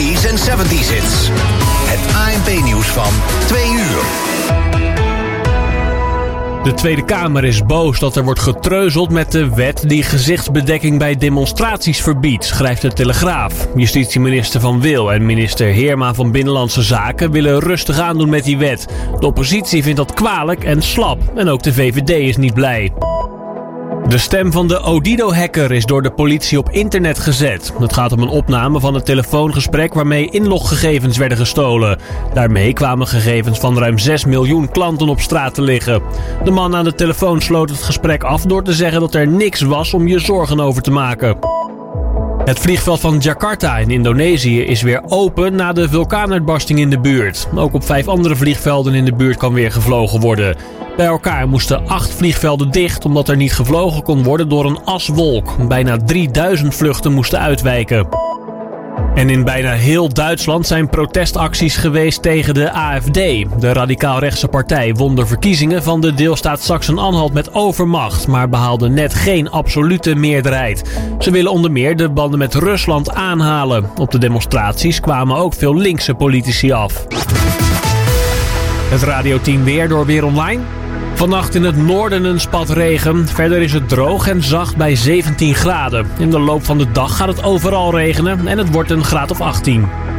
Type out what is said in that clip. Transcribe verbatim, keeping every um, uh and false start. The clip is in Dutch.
zestig's en zeventig's hits. Het A N P-nieuws van twee uur. De Tweede Kamer is boos dat er wordt getreuzeld met de wet die gezichtsbedekking bij demonstraties verbiedt, schrijft de Telegraaf. Justitieminister Van Wil en minister Heerma van Binnenlandse Zaken willen rustig aandoen met die wet. De oppositie vindt dat kwalijk en slap en ook de V V D is niet blij. De stem van de Odido-hacker is door de politie op internet gezet. Het gaat om een opname van een telefoongesprek waarmee inloggegevens werden gestolen. Daarmee kwamen gegevens van ruim zes miljoen klanten op straat te liggen. De man aan de telefoon sloot het gesprek af door te zeggen dat er niks was om je zorgen over te maken. Het vliegveld van Jakarta in Indonesië is weer open na de vulkaanuitbarsting in de buurt. Ook op vijf andere vliegvelden in de buurt kan weer gevlogen worden. Bij elkaar moesten acht vliegvelden dicht omdat er niet gevlogen kon worden door een aswolk. Bijna drieduizend vluchten moesten uitwijken. En in bijna heel Duitsland zijn protestacties geweest tegen de A F D. De radicaal-rechtse partij won de verkiezingen van de deelstaat Sachsen-Anhalt met overmacht, maar behaalde net geen absolute meerderheid. Ze willen onder meer de banden met Rusland aanhalen. Op de demonstraties kwamen ook veel linkse politici af. Het radioteam weer door Weer Online. Vannacht in het noorden een spat regen. Verder is het droog en zacht bij zeventien graden. In de loop van de dag gaat het overal regenen en het wordt een graad of achttien.